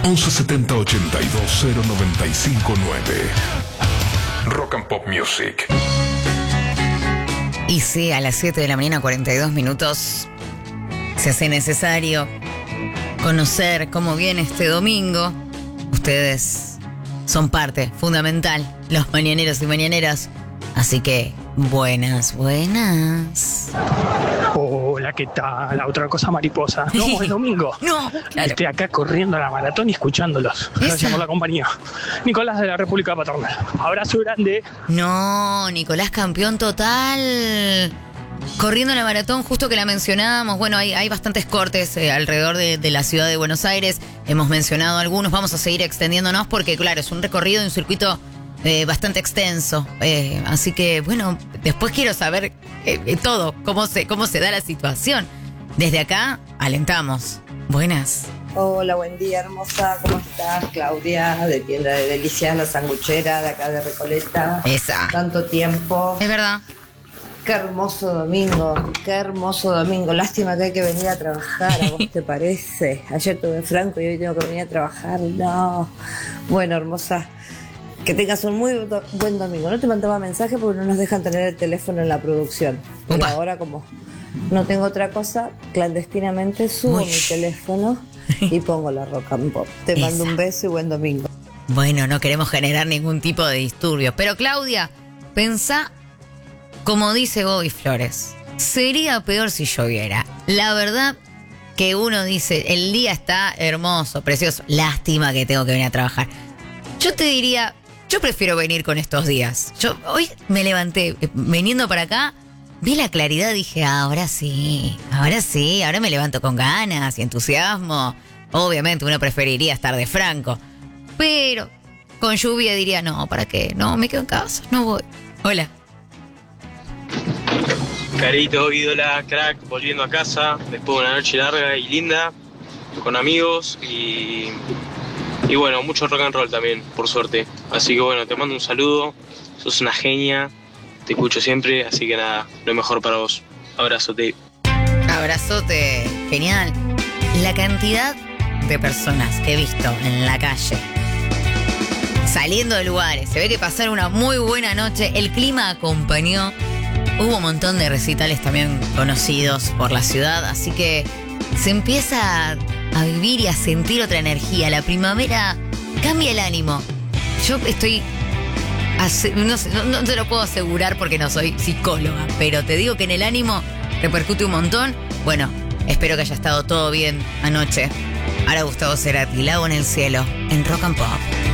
1170 82 0959. Rock and Pop Music. Y sí, a las 7 de la mañana, 42 minutos, se hace necesario conocer cómo viene este domingo. Ustedes son parte fundamental, los mañaneros y mañaneras. Así que, buenas. Hola, ¿qué tal? La otra cosa mariposa. No, es domingo. No, claro. Estoy acá corriendo a la maratón y escuchándolos. Gracias por la compañía. Nicolás de la República Patronal. Abrazo grande. No, Nicolás, campeón total. Corriendo la maratón, justo que la mencionábamos. Bueno, hay bastantes cortes alrededor de la ciudad de Buenos Aires. Hemos mencionado algunos. Vamos a seguir extendiéndonos porque, claro, es un recorrido, un circuito bastante extenso. Así que, bueno, después quiero saber todo, cómo se da la situación. Desde acá, alentamos. Buenas. Hola, buen día, hermosa. ¿Cómo estás? Claudia, de Tienda de Delicias, La Sanguchera, de acá de Recoleta. Esa. Tanto tiempo. Es verdad. Qué hermoso domingo, qué hermoso domingo. Lástima que hay que venir a trabajar, ¿a vos te parece? Ayer tuve franco y hoy tengo que venir a trabajar. No. Bueno, hermosa, que tengas un muy buen domingo. No te mandaba mensaje porque no nos dejan tener el teléfono en la producción. Pero ahora, como no tengo otra cosa, clandestinamente subo mi teléfono y pongo la Rock and Pop. Te mando un beso y buen domingo. Bueno, no queremos generar ningún tipo de disturbios. Pero, Claudia, pensá, como dice Bobby Flores, sería peor si lloviera. La verdad que uno dice, el día está hermoso, precioso, lástima que tengo que venir a trabajar. Yo te diría, yo prefiero venir con estos días. Yo hoy me levanté, viniendo para acá, vi la claridad, dije, ahora sí, ahora me levanto con ganas y entusiasmo. Obviamente uno preferiría estar de franco, pero con lluvia diría, no, ¿para qué? No, me quedo en casa, no voy. Hola. Carito, ídola, crack, volviendo a casa después de una noche larga y linda, con amigos y bueno, mucho rock and roll también, por suerte. Así que bueno, te mando un saludo, sos una genia, te escucho siempre, así que nada, lo mejor para vos. Abrazote. Abrazote, genial. La cantidad de personas que he visto en la calle, saliendo de lugares, se ve que pasaron una muy buena noche, el clima acompañó. Hubo un montón de recitales también conocidos por la ciudad, así que se empieza a vivir y a sentir otra energía. La primavera cambia el ánimo. Yo estoy... No te lo puedo asegurar porque no soy psicóloga, pero te digo que en el ánimo repercute un montón. Bueno, espero que haya estado todo bien anoche. Ahora Gustavo Cerati, Lago en el cielo, en Rock and Pop.